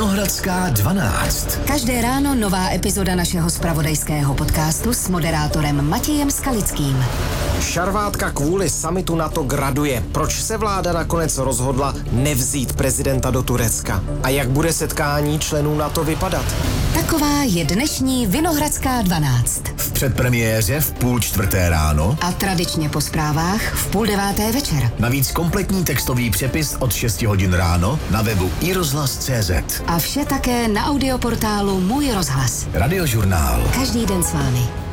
Vinohradská 12. Každé ráno nová epizoda našeho zpravodajského podcastu s moderátorem Matějem Skalickým. Šarvátka kvůli summitu NATO graduje. Proč se vláda nakonec rozhodla nevzít prezidenta do Turecka? A jak bude setkání členů NATO vypadat? Taková je dnešní Vinohradská 12. V předpremiéře v 3:30 ráno A tradičně po zprávách v 8:30 večer. navíc kompletní textový přepis od 6 hodin ráno na webu iRozhlas.cz. A vše také na audioportálu Můj rozhlas. Radiožurnál. Každý den s vámi.